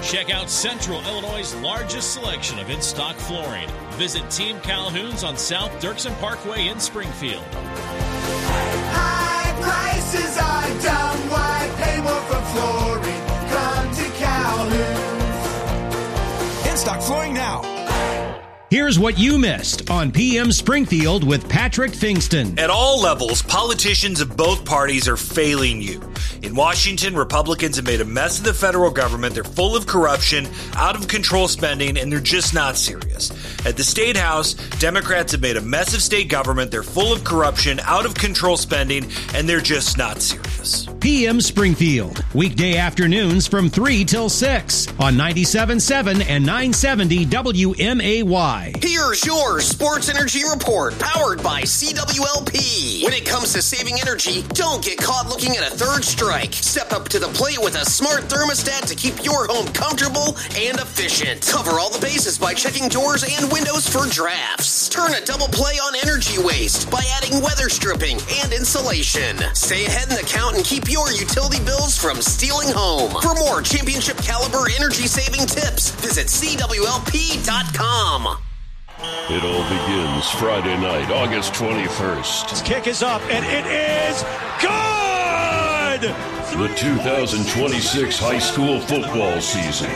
Check out Central Illinois' largest selection of in-stock flooring. Visit Team Calhoun's on South Dirksen Parkway in Springfield. High prices are dumb. Why pay more for flooring? Come to Calhoun's. In-stock flooring now. Here's what you missed on PM Springfield with Patrick Fingston. At all levels, politicians of both parties are failing you. In Washington, Republicans have made a mess of the federal government. They're full of corruption, out of control spending, and they're just not serious. At the State House, Democrats have made a mess of state government. They're full of corruption, out of control spending, and they're just not serious. PM Springfield, weekday afternoons from 3 till 6 on 97.7 and 970 WMAY. Here's your Sports Energy Report, powered by CWLP. When it comes to saving energy, don't get caught looking at a third strike. Step up to the plate with a smart thermostat to keep your home comfortable and efficient. Cover all the bases by checking doors and windows for drafts. Turn a double play on energy waste by adding weather stripping and insulation. Stay ahead in the count and keep your utility bills from stealing home. For more championship caliber energy saving tips, visit CWLP.com. It all begins Friday night, August 21st. This kick is up, and it is good! The 2026 high school football season.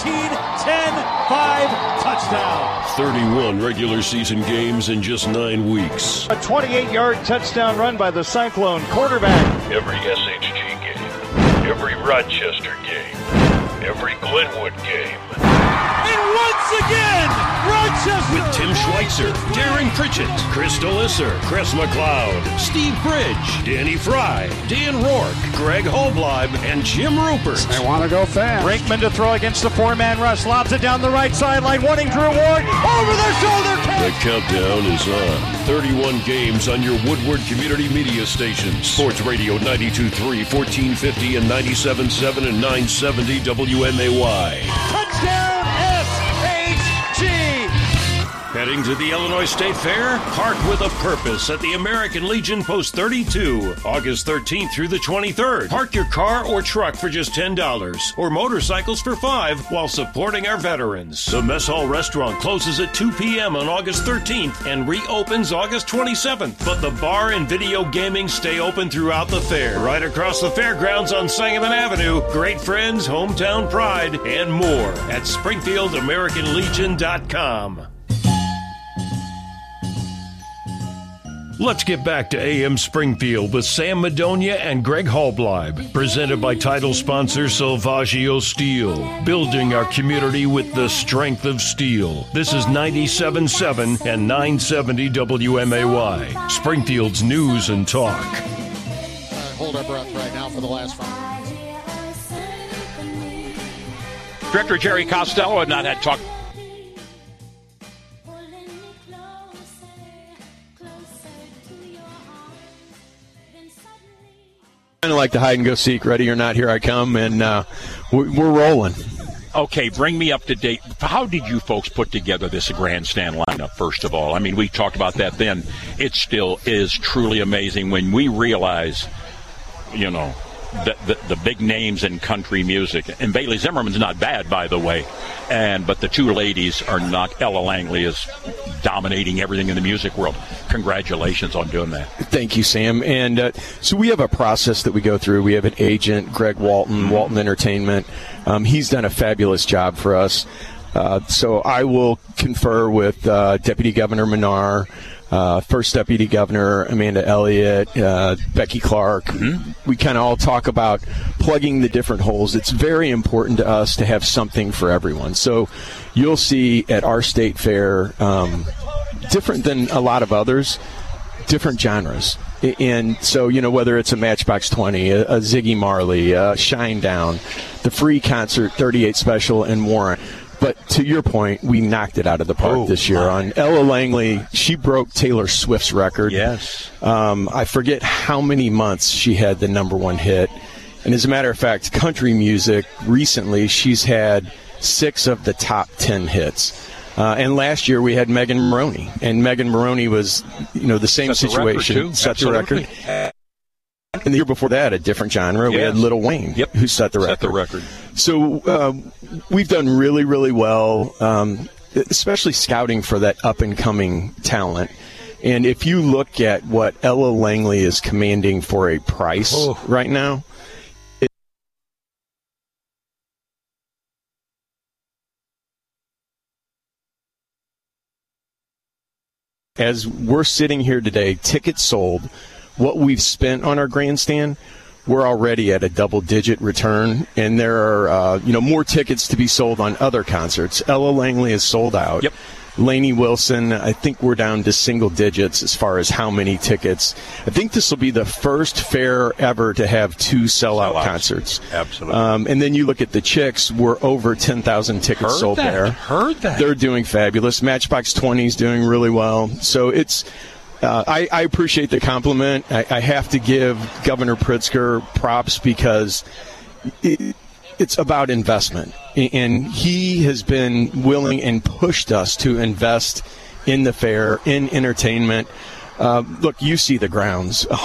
15-10-5 touchdown. 31 regular season games in just 9 weeks. A 28-yard touchdown run by the Cyclone quarterback. Every SHG game, every Rochester game, every Glenwood game. And once again, Rochester! With Tim Schweitzer, Darren Pritchett, Chris Delisser, Chris McLeod, Steve Bridge, Danny Fry, Dan Rourke, Greg Holbleib, and Jim Rupert. They want to go fast. Brinkman to throw against the four-man rush. Lobs it down the right sideline, wanting Drew Ward. Over their shoulder catch! The countdown is on. 31 games on your Woodward Community Media stations. Sports Radio 92.3, 1450, and 97.7 and 970 WMAY. Touchdown! Heading to the Illinois State Fair? Park with a purpose at the American Legion Post 32, August 13th through the 23rd. Park your car or truck for just $10 or motorcycles for $5 while supporting our veterans. The Mess Hall Restaurant closes at 2 p.m. on August 13th and reopens August 27th. But the bar and video gaming stay open throughout the fair. Right across the fairgrounds on Sangamon Avenue. Great friends, hometown pride, and more at SpringfieldAmericanLegion.com. Let's get back to AM Springfield with Sam Madonia and Greg Holbleib. Presented by title sponsor Salvaggio Steel. Building our community with the strength of steel. This is 97.7 and 970 WMAY. Springfield's news and talk. Hold our breath right now for the last 5 minutes. Director Jerry Costello had not had talk. Kind of like the hide and go seek, ready or not, here I come, and we're rolling. Okay, bring me up to date. How did you folks put together this grandstand lineup, first of all? I mean, we talked about that then. It still is truly amazing when we realize, you know, the big names in country music. And Bailey Zimmerman's not bad, by the way. But the two ladies are not. Ella Langley is dominating everything in the music world. Congratulations on doing that. Thank you, Sam. And so we have a process that we go through. We have an agent, Greg Walton, Walton Entertainment. He's done a fabulous job for us. So I will confer with Deputy Governor Menard, First Deputy Governor Amanda Elliott, Becky Clark. We kind of all talk about plugging the different holes. It's very important to us to have something for everyone. So you'll see at our state fair, different than a lot of others, different genres. And so, you know, whether it's a Matchbox 20, a Ziggy Marley, a Shinedown, the Free Concert 38 Special, and Warrant. But to your point, we knocked it out of the park this year. On Ella Langley, she broke Taylor Swift's record. Yes. I forget how many months she had the #1 hit. And as a matter of fact, country music, recently, she's had 6 of the top 10 hits. And last year we had Megan Maroney. And Megan Maroney was, you know, the same situation. Set the record, too. Set the record. And the year before that, a different genre, we had Lil Wayne, who set the record. So we've done really, really well, especially scouting for that up-and-coming talent. And if you look at what Ella Langley is commanding for a price right now, as we're sitting here today, tickets sold, what we've spent on our grandstand, we're already at a double-digit return, and there are more tickets to be sold on other concerts. Ella Langley is sold out. Yep. Lainey Wilson, I think we're down to single digits as far as how many tickets. I think this will be the first fair ever to have 2 sellout concerts. Absolutely. And then you look at the Chicks, we're over 10,000 tickets sold there. Heard that. They're doing fabulous. Matchbox 20 is doing really well. So it's I appreciate the compliment. I have to give Governor Pritzker props because it's about investment. And he has been willing and pushed us to invest in the fair, in entertainment. Look, you see the grounds, over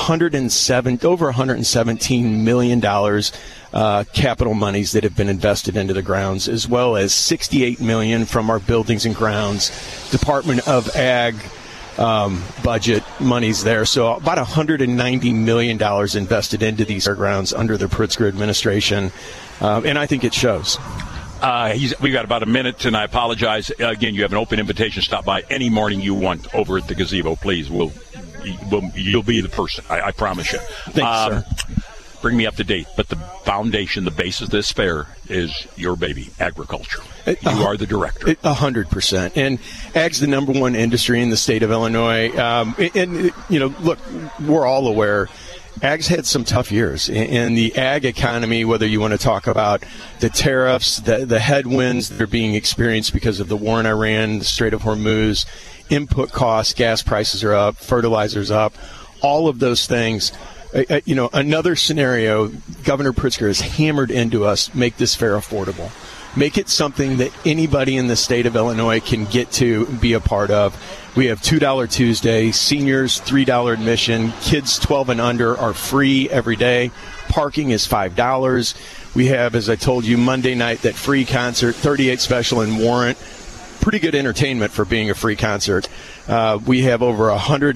$117 million capital monies that have been invested into the grounds, as well as $68 million from our Buildings and Grounds, Department of Ag budget monies there. So about $190 million invested into these fairgrounds under the Pritzker administration. And I think it shows. We've got about a minute, and I apologize. Again, you have an open invitation. Stop by any morning you want over at the gazebo, please. You'll be the person. I promise you. Thanks, sir. Bring me up to date. But the foundation, the basis of this fair is your baby, agriculture. You are the director. 100%. And ag's the number one industry in the state of Illinois. Look, we're all aware ag's had some tough years. And the ag economy, whether you want to talk about the tariffs, the headwinds that are being experienced because of the war in Iran, the Strait of Hormuz, input costs, gas prices are up, fertilizer's up, all of those things. Another scenario, Governor Pritzker has hammered into us, make this fair affordable. Make it something that anybody in the state of Illinois can get to and be a part of. We have $2 Tuesday, seniors $3 admission, kids 12 and under are free every day. Parking is $5. We have, as I told you, Monday night, that free concert, 38 Special in Warrant. Pretty good entertainment for being a free concert. We have over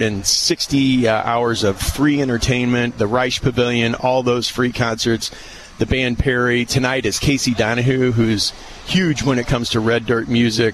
160 hours of free entertainment, the Reich Pavilion, all those free concerts. The band Perry. Tonight is Casey Donahue, who's huge when it comes to red dirt music.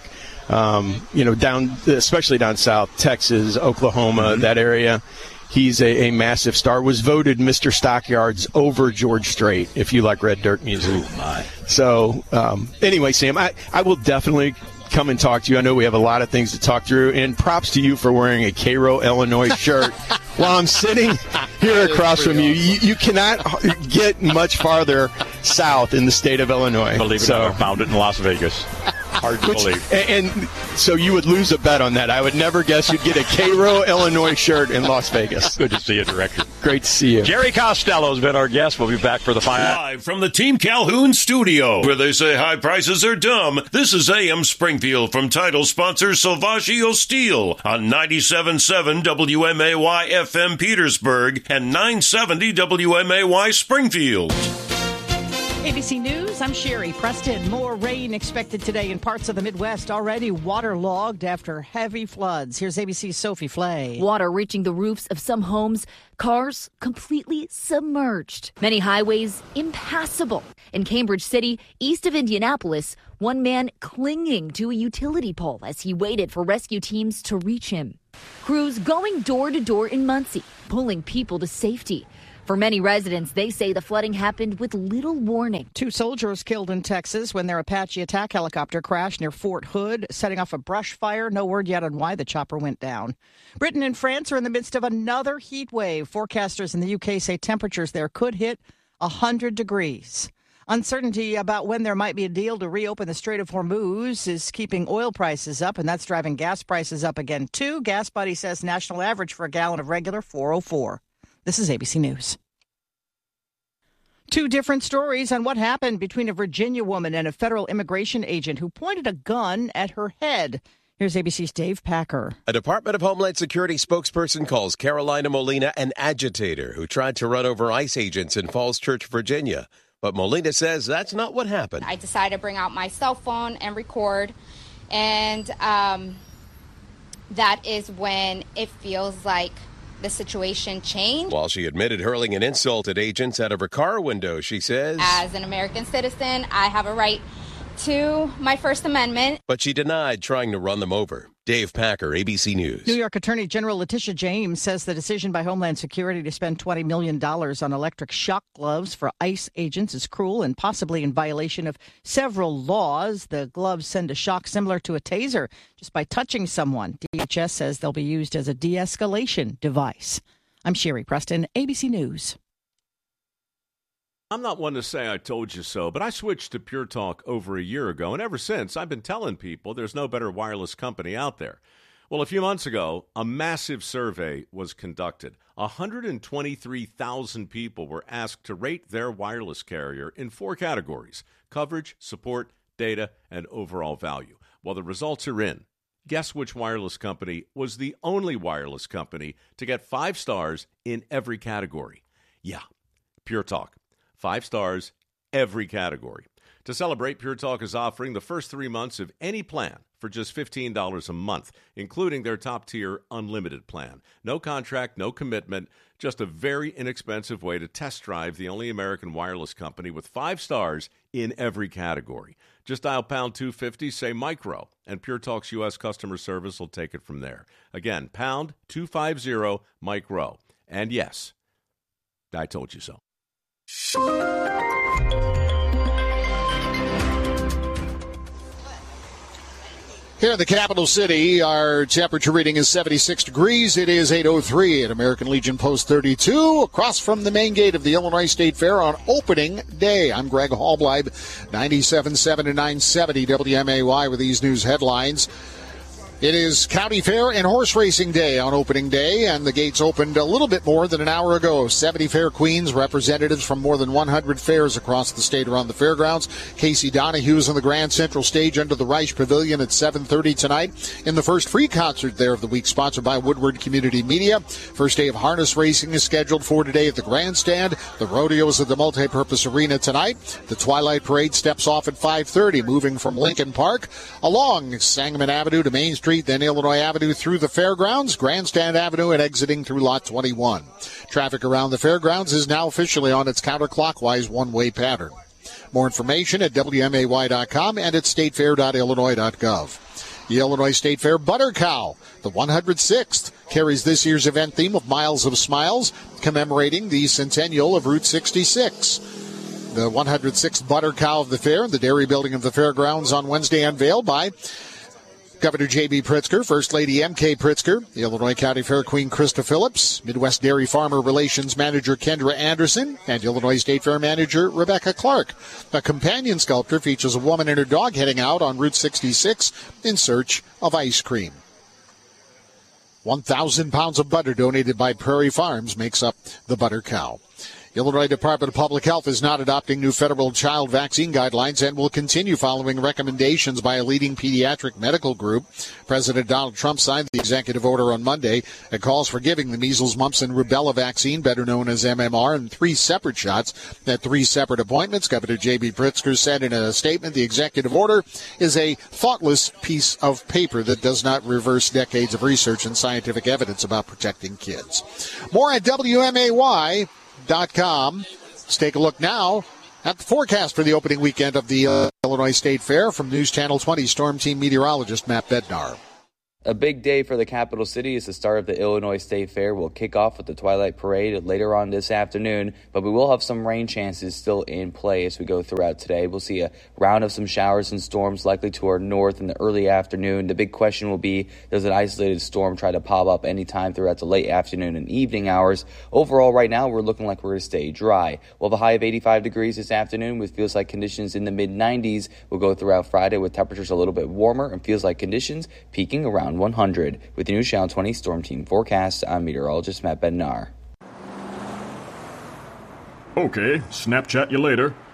Especially down south, Texas, Oklahoma, that area. He's a massive star. Was voted Mr. Stockyards over George Strait, if you like red dirt music. Oh, my. So, anyway, Sam, I will definitely come and talk to you. I know we have a lot of things to talk through, and props to you for wearing a Cairo, Illinois shirt while I'm sitting here across from you. You cannot get much farther south in the state of Illinois. Believe it or not, I found it in Las Vegas. Hard to believe. And so you would lose a bet on that. I would never guess you'd get a Cairo, Illinois shirt in Las Vegas. Good to see you, Director. Great to see you. Jerry Costello has been our guest. We'll be back for the final. Live from the Team Calhoun studio, where they say high prices are dumb. This is AM Springfield from title sponsor Salvaggio Steel on 97.7 WMAY FM Petersburg and 970 WMAY Springfield. ABC News, I'm Sherry Preston. More rain expected today in parts of the Midwest, already waterlogged after heavy floods. Here's ABC's Sophie Flay. Water reaching the roofs of some homes, cars completely submerged. Many highways impassable. In Cambridge City, east of Indianapolis, one man clinging to a utility pole as he waited for rescue teams to reach him. Crews going door to door in Muncie, pulling people to safety. For many residents, they say the flooding happened with little warning. 2 soldiers killed in Texas when their Apache attack helicopter crashed near Fort Hood, setting off a brush fire. No word yet on why the chopper went down. Britain and France are in the midst of another heat wave. Forecasters in the UK say temperatures there could hit 100 degrees. Uncertainty about when there might be a deal to reopen the Strait of Hormuz is keeping oil prices up, and that's driving gas prices up again, too. Gas Buddy says national average for a gallon of regular $4.04. This is ABC News. 2 different stories on what happened between a Virginia woman and a federal immigration agent who pointed a gun at her head. Here's ABC's Dave Packer. A Department of Homeland Security spokesperson calls Carolina Molina an agitator who tried to run over ICE agents in Falls Church, Virginia. But Molina says that's not what happened. I decided to bring out my cell phone and record, and that is when it feels like the situation changed. While she admitted hurling an insult at agents out of her car window, she says, as an American citizen, I have a right to my First Amendment. But she denied trying to run them over. Dave Packer, ABC News. New York Attorney General Letitia James says the decision by Homeland Security to spend $20 million on electric shock gloves for ICE agents is cruel and possibly in violation of several laws. The gloves send a shock similar to a taser just by touching someone. DHS says they'll be used as a de-escalation device. I'm Sherry Preston, ABC News. I'm not one to say I told you so, but I switched to Pure Talk over a year ago, and ever since, I've been telling people there's no better wireless company out there. Well, a few months ago, a massive survey was conducted. 123,000 people were asked to rate their wireless carrier in 4 categories: coverage, support, data, and overall value. Well, the results are in. Guess which wireless company was the only wireless company to get 5 stars in every category? Yeah, Pure Talk. 5 stars, every category. To celebrate, Pure Talk is offering the first 3 months of any plan for just $15 a month, including their top-tier unlimited plan. No contract, no commitment, just a very inexpensive way to test drive the only American wireless company with 5 stars in every category. Just dial pound 250, say micro, and Pure Talk's U.S. customer service will take it from there. Again, pound 250, micro. And yes, I told you so. Here in the capital city, our temperature reading is 76 degrees. It is 8:03 at American Legion Post 32, across from the main gate of the Illinois State Fair on opening day. I'm Greg Hallbleib, 97.7 and 970 WMAY with these news headlines. It is County Fair and Horse Racing Day on opening day, and the gates opened a little bit more than an hour ago. 70 fair queens, representatives from more than 100 fairs across the state are on the fairgrounds. Casey Donahue is on the Grand Central Stage under the Reich Pavilion at 7:30 tonight in the first free concert there of the week, sponsored by Woodward Community Media. First day of harness racing is scheduled for today at the Grandstand. The rodeo is at the Multipurpose Arena tonight. The Twilight Parade steps off at 5:30, moving from Lincoln Park along Sangamon Avenue to Main Street, then Illinois Avenue through the fairgrounds, Grandstand Avenue, and exiting through Lot 21. Traffic around the fairgrounds is now officially on its counterclockwise one-way pattern. More information at WMAY.com and at statefair.illinois.gov. The Illinois State Fair Butter Cow, the 106th, carries this year's event theme of Miles of Smiles, commemorating the centennial of Route 66. The 106th Butter Cow of the fair in the dairy building of the fairgrounds on Wednesday unveiled by Governor J.B. Pritzker, First Lady M.K. Pritzker, the Illinois County Fair Queen Krista Phillips, Midwest Dairy Farmer Relations Manager Kendra Anderson, and Illinois State Fair Manager Rebecca Clark. A companion sculpture features a woman and her dog heading out on Route 66 in search of ice cream. 1,000 pounds of butter donated by Prairie Farms makes up the Butter Cow. Illinois Department of Public Health is not adopting new federal child vaccine guidelines and will continue following recommendations by a leading pediatric medical group. President Donald Trump signed the executive order on Monday. It calls for giving the measles, mumps, and rubella vaccine, better known as MMR, in 3 separate shots at 3 separate appointments. Governor J.B. Pritzker said in a statement, the executive order is a thoughtless piece of paper that does not reverse decades of research and scientific evidence about protecting kids. More at WMAY.com. Let's take a look now at the forecast for the opening weekend of the Illinois State Fair from News Channel 20 Storm Team meteorologist Matt Bednar. A big day for the capital city is the start of the Illinois State Fair. We'll kick off with the Twilight Parade later on this afternoon, but we will have some rain chances still in play as we go throughout today. We'll see a round of some showers and storms likely to our north in the early afternoon. The big question will be, does an isolated storm try to pop up anytime throughout the late afternoon and evening hours? Overall, right now, we're looking like we're going to stay dry. We'll have a high of 85 degrees this afternoon with feels like conditions in the mid-90s. We'll go throughout Friday with temperatures a little bit warmer and feels like conditions peaking around 100. With the News Channel 20 Storm Team forecast, I'm meteorologist Matt Bednar. Okay, Snapchat you later.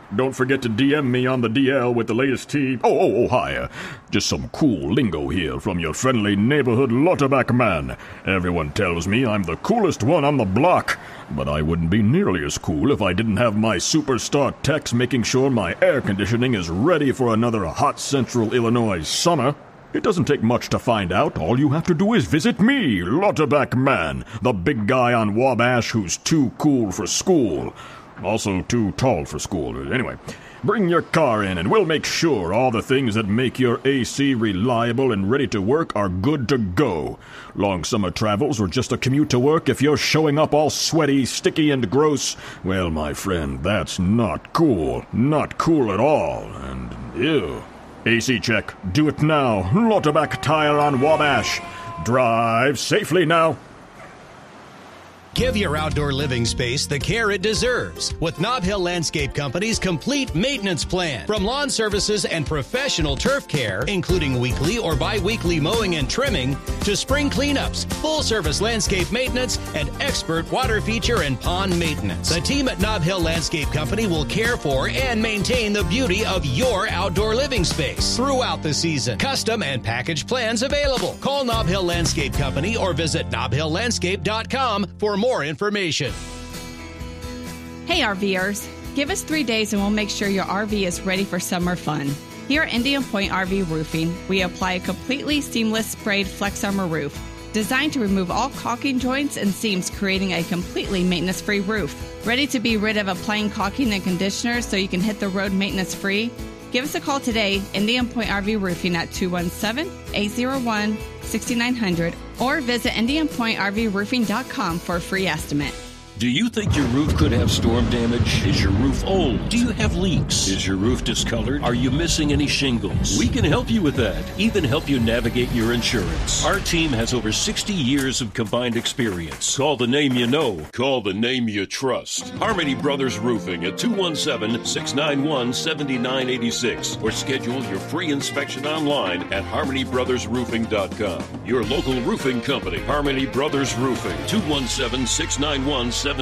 Don't forget to DM me on the DL with the latest tea. Oh, hi. Just some cool lingo here from your friendly neighborhood Lauterbach man. Everyone tells me I'm the coolest one on the block, but I wouldn't be nearly as cool if I didn't have my superstar techs making sure my air conditioning is ready for another hot central Illinois summer. It doesn't take much to find out. All you have to do is visit me, Lauterbach man, the big guy on Wabash who's too cool for school. Also too tall for school. Anyway, bring your car in and we'll make sure all the things that make your AC reliable and ready to work are good to go. Long summer travels or just a commute to work, if you're showing up all sweaty, sticky, and gross, well, my friend, that's not cool. Not cool at all. And ew. AC check. Do it now. Lauterbach Tire on Wabash. Drive safely now. Give your outdoor living space the care it deserves with Nob Hill Landscape Company's complete maintenance plan. From lawn services and professional turf care, including weekly or bi-weekly mowing and trimming, to spring cleanups, full-service landscape maintenance, and expert water feature and pond maintenance. The team at Nob Hill Landscape Company will care for and maintain the beauty of your outdoor living space throughout the season. Custom and package plans available. Call Nob Hill Landscape Company or visit nobhilllandscape.com for more information. Hey RVers, give us 3 days and we'll make sure your RV is ready for summer fun. Here at Indian Point RV Roofing, we apply a completely seamless sprayed Flex Armor roof, designed to remove all caulking joints and seams, creating a completely maintenance-free roof. Ready to be rid of applying caulking and conditioner so you can hit the road maintenance-free? Give us a call today, Indian Point RV Roofing at 217-801-6900 or visit IndianPointRVRoofing.com for a free estimate. Do you think your roof could have storm damage? Is your roof old? Do you have leaks? Is your roof discolored? Are you missing any shingles? We can help you with that. Even help you navigate your insurance. Our team has over 60 years of combined experience. Call the name you know. Call the name you trust. Harmony Brothers Roofing at 217-691-7986 or schedule your free inspection online at harmonybrothersroofing.com. Your local roofing company, Harmony Brothers Roofing, 217-691-7986.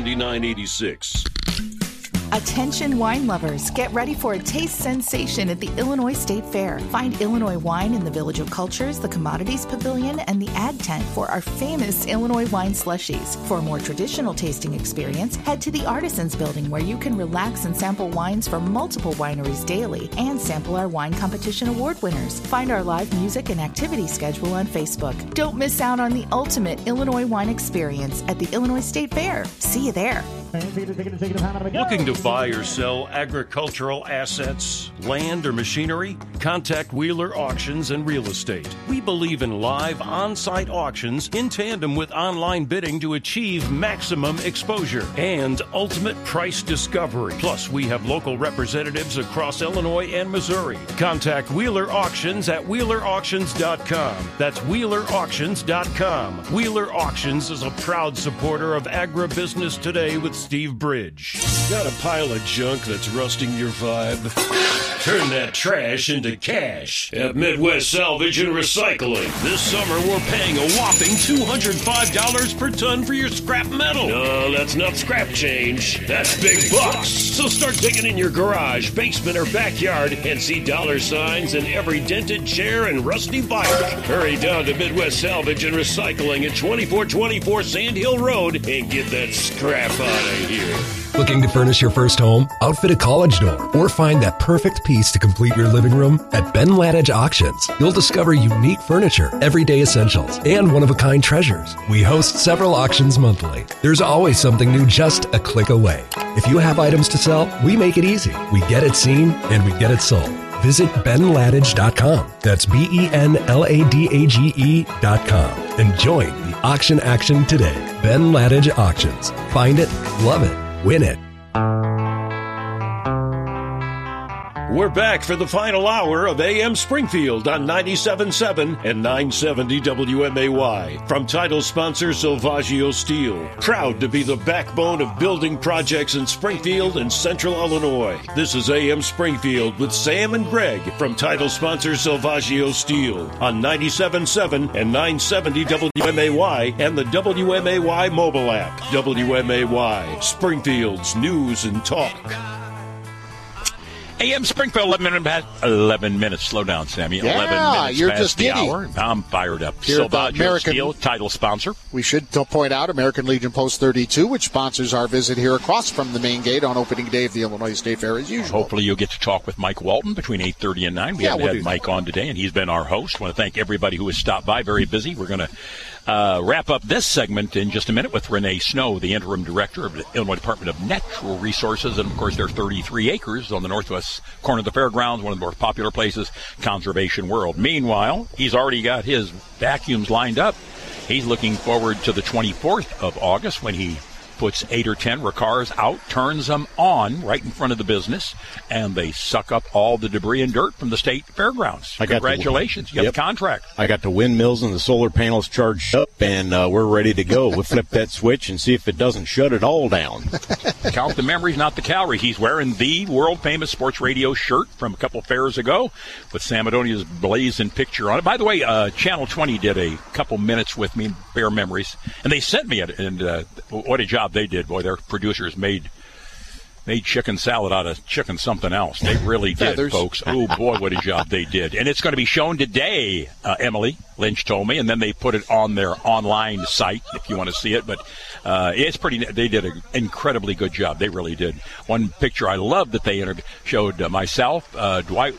Attention wine lovers, get ready for a taste sensation at the Illinois State Fair. Find Illinois wine in the Village of Cultures, the Commodities Pavilion, and the Ag Tent for our famous Illinois wine slushies. For a more traditional tasting experience, head to the Artisans Building where you can relax and sample wines from multiple wineries daily and sample our wine competition award winners. Find our live music and activity schedule on Facebook. Don't miss out on the ultimate Illinois wine experience at the Illinois State Fair. See you there. Looking to buy or sell agricultural assets, land, or machinery? Contact Wheeler Auctions and Real Estate. We believe in live on-site auctions in tandem with online bidding to achieve maximum exposure and ultimate price discovery. Plus, we have local representatives across Illinois and Missouri. Contact Wheeler Auctions at WheelerAuctions.com. That's WheelerAuctions.com. Wheeler Auctions is a proud supporter of Agribusiness Today with Steve Bridge. Got a pile of junk that's rusting your vibe? Turn that trash into cash at Midwest Salvage and Recycling. This summer, we're paying a whopping $205 per ton for your scrap metal. No, that's not scrap change. That's big bucks. So start digging in your garage, basement, or backyard and see dollar signs in every dented chair and rusty bike. Hurry down to Midwest Salvage and Recycling at 2424 Sand Hill Road and get that scrap out of here. Looking to furnish your first home, outfit a college dorm, or find that perfect piece to complete your living room? At Ben Ladage Auctions, you'll discover unique furniture, everyday essentials, and one-of-a-kind treasures. We host several auctions monthly. There's always something new just a click away. If you have items to sell, we make it easy. We get it seen, and we get it sold. Visit benladage.com. That's BenLadage.com. And join the auction action today. Ben Ladage Auctions. Find it, love it, win it. We're back for the final hour of AM Springfield on 97.7 and 970 WMAY. From title sponsor Silvaggio Steel. Proud to be the backbone of building projects in Springfield and Central Illinois. This is AM Springfield with Sam and Greg from title sponsor Silvaggio Steel on 97.7 and 970 WMAY and the WMAY mobile app. WMAY, Springfield's news and talk. AM Springfield, 11 minutes. Slow down, Sammy. Yeah, 11 minutes you're past just the giddy. hour. I'm fired up. Here at the Silvaggio American- Steel, title sponsor. We should point out American Legion Post 32, which sponsors our visit here across from the main gate on opening day of the Illinois State Fair as usual. Hopefully you'll get to talk with Mike Walton between 8:30 and 9. We haven't had Mike on today, and he's been our host. I want to thank everybody who has stopped by. Very busy. We're going to wrap up this segment in just a minute with Renee Snow, the interim director of the Illinois Department of Natural Resources. And, of course, there are 33 acres on the northwest corner of the fairgrounds, one of the more popular places, Conservation World. Meanwhile, he's already got his vacuums lined up. He's looking forward to the 24th of August when he puts 8 or 10 Recars out, turns them on right in front of the business, and they suck up all the debris and dirt from the state fairgrounds. Congratulations. You got the contract. I got the windmills and the solar panels charged up, and we're ready to go. We'll flip that switch and see if it doesn't shut it all down. Count the memories, not the calories. He's wearing the world-famous sports radio shirt from a couple fairs ago with Sam Adonia's blazing picture on it. By the way, Channel 20 did a couple minutes with me, Bear Memories, and they sent me it, and what a job they did. Boy, their producers made chicken salad out of chicken something else. They really did, folks. Oh, boy, what a job they did. And it's going to be shown today, Emily Lynch told me, and then they put it on their online site if you want to see it. But it's pretty. They did an incredibly good job. They really did. One picture I love that they showed myself, Dwight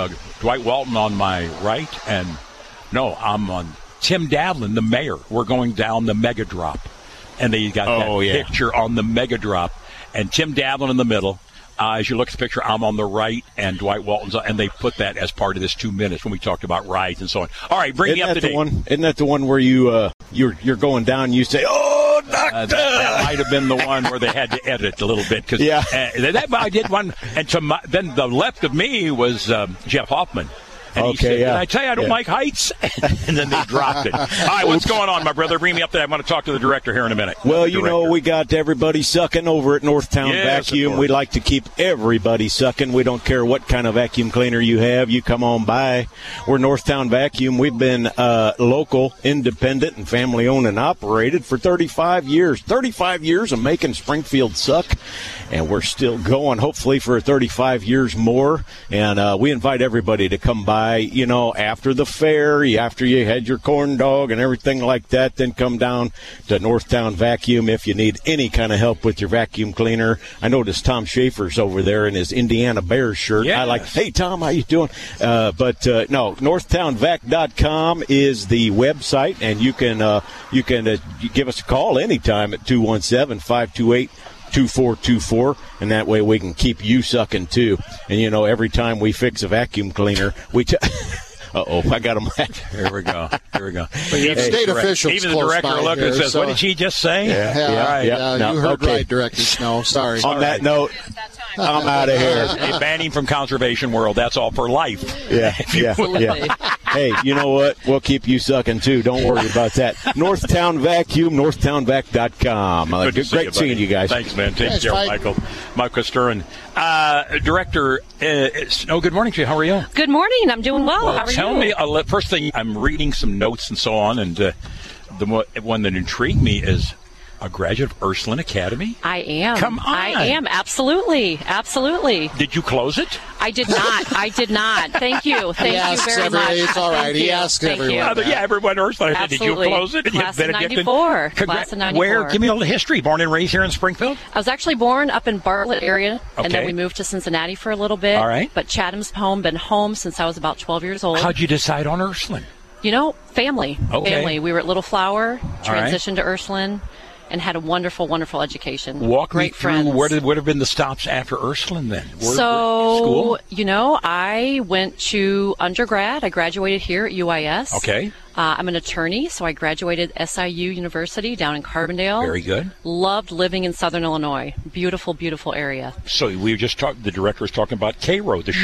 Walton on my right, and I'm on Tim Davlin, the mayor. We're going down the Mega Drop. And they got that picture on the Mega Drop, and Tim Davlin in the middle. As you look at the picture, I'm on the right, and Dwight Walton's on, and they put that as part of this 2 minutes when we talked about rides and so on. All right, bring me up to date. Isn't that the one where you're going down and you say, "Oh, doctor"? That might have been the one where they had to edit a little bit because I did one, and then the left of me was Jeff Hoffman. And he said, Did I tell you I don't like heights? And then they dropped it. All right, what's going on, my brother? Bring me up there. I want to talk to the director here in a minute. Well, we got everybody sucking over at Northtown Vacuum. We like to keep everybody sucking. We don't care what kind of vacuum cleaner you have. You come on by. We're Northtown Vacuum. We've been local, independent, and family-owned and operated for 35 years. 35 years of making Springfield suck. And we're still going, hopefully, for 35 years more. And we invite everybody to come by, after the fair, after you had your corn dog and everything like that, then come down to Northtown Vacuum if you need any kind of help with your vacuum cleaner. I noticed Tom Schaefer's over there in his Indiana Bears shirt. Yes. Hey, Tom, how you doing? No, NorthtownVac.com is the website, and you can give us a call anytime at 217-528-2424, and that way we can keep you sucking too. And every time we fix a vacuum cleaner, I got him. Here we go. State officials. Even the director looked and says, "What did she just say?" You heard right, Director Snow. Sorry. On that note, I'm out of here. A banning from Conservation World. That's all for life. Yeah. Hey, you know what? We'll keep you sucking too. Don't worry about that. Northtown Vacuum, NorthtownVac.com. Great seeing you guys. Thanks, man. Take care, Michael. Michael Sturren. Director Snow, good morning to you. How are you? Good morning. I'm doing well. How are you? Tell me, first thing, I'm reading some notes and so on, and the one that intrigued me is a graduate of Ursuline Academy? I am. Come on. I am. Absolutely. Did you close it? I did not. Thank you. Thank you very much. It's all right. He asked everyone. Everyone at Ursuline. Did you close it? Class of 94. Class of 94. Where? Give me a little history. Born and raised here in Springfield? I was actually born up in Bartlett area, and then we moved to Cincinnati for a little bit. All right. But Chatham's home, been home since I was about 12 years old. How'd you decide on Ursuline? Family. Okay. Family. We were at Little Flower, transitioned to Ursuline, and had a wonderful, wonderful education. Walk me Great friends. through, what would have been the stops after Ursuline then? School? I went to undergrad. I graduated here at UIS. Okay. I'm an attorney, so I graduated SIU University down in Carbondale. Very good. Loved living in Southern Illinois. Beautiful, beautiful area. So we just talked, the director was talking about K-Road, the